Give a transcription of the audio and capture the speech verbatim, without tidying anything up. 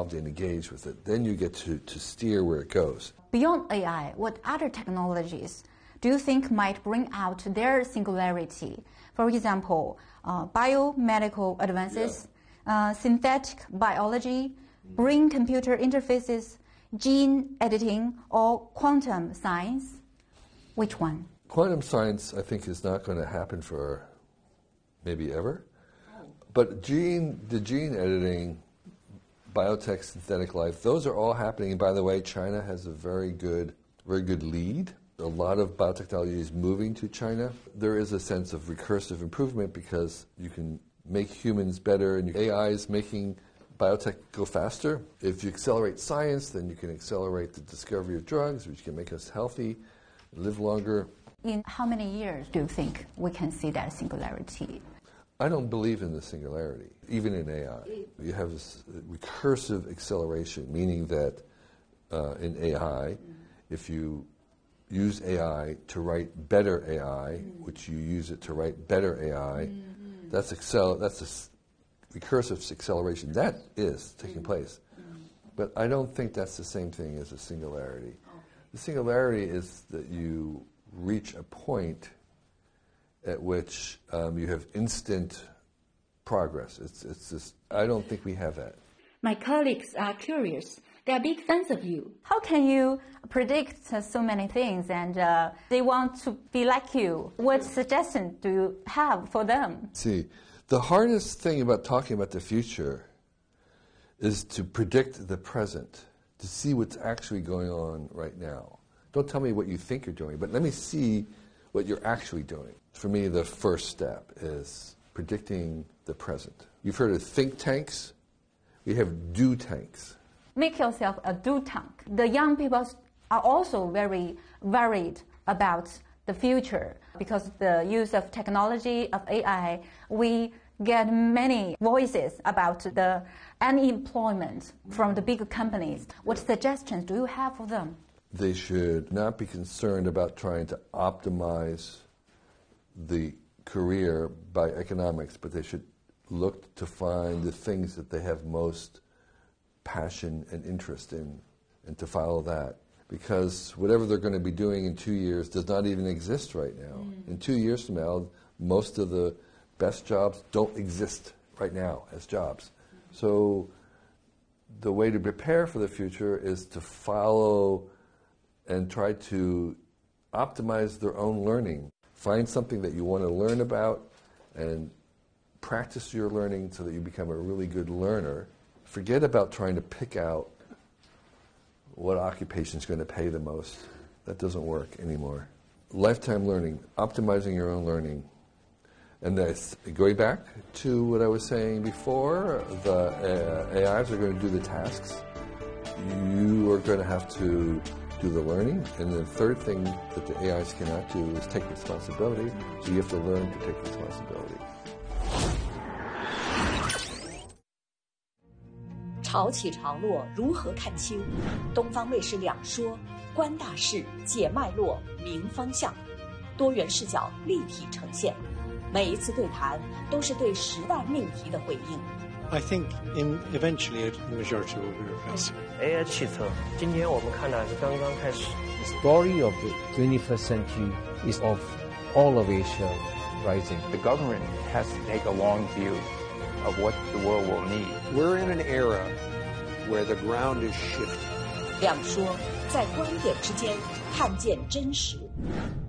involved and engaged with it. Then you get to, to steer where it goes. Beyond A I, what other technologies do you think might bring out their singularity? For example, uh, biomedical advances, yeah. uh, synthetic biology, brain-computer interfaces, gene editing, or quantum science? Which one? Quantum science, I think, is not going to happen for maybe ever. But gene, the gene editing, biotech, synthetic life, those are all happening. And by the way, China has a very good, very good lead. A lot of biotechnology is moving to China. There is a sense of recursive improvement because you can make humans better, and A I is making biotech go faster. If you accelerate science, then you can accelerate the discovery of drugs, which can make us healthy, live longer. In how many years do you think we can see that singularity? I don't believe in the singularity, even in A I. You have this recursive acceleration, meaning that uh, in A I, if you use A I to write better A I, mm-hmm. which you use it to write better A I, mm-hmm. that's accel- that's a recursive acceleration. That is taking mm-hmm. place. Mm-hmm. But I don't think that's the same thing as a singularity. Okay. The singularity is that you reach a point at which um, you have instant progress. It's, it's just, I don't think we have that. My colleagues are curious. They are big fans of you. How can you predict uh, so many things and uh, they want to be like you? What suggestion do you have for them? See, the hardest thing about talking about the future is to predict the present, to see what's actually going on right now. Don't tell me what you think you're doing, but let me see what you're actually doing. For me, the first step is predicting the present. You've heard of think tanks. We have do tanks. Make yourself a do tank. The young people are also very worried about the future because the use of technology, of A I, we get many voices about the unemployment from the big companies. What suggestions do you have for them? They should not be concerned about trying to optimize the career by economics, but they should look to find the things that they have most passion and interest in, and to follow that. Because whatever they're going to be doing in two years does not even exist right now. Mm. In two years from now, most of the best jobs don't exist right now as jobs. Mm. So the way to prepare for the future is to follow and try to optimize their own learning. Find something that you want to learn about and practice your learning so that you become a really good learner. Forget about trying to pick out what occupation is going to pay the most. That doesn't work anymore. Lifetime learning, optimizing your own learning. And that's, going back to what I was saying before, the uh, A Is are going to do the tasks. You are going to have to do the learning. And the third thing that the A Is cannot do is take responsibility. So you have to learn to take responsibility. 潮起潮落，如何看清？东方卫视两说，观大势，解脉络，明方向，多元视角立体呈现。每一次对谈都是对时代命题的回应。 I think in eventually the majority will be replaced. A I 汽车，今天我们看到是刚刚开始。 The story of the twenty-first century is of all of Asia rising. The government has to take a long view of what the world will need. We're in an era where the ground is shifting. 两说，在观点之间看见真实。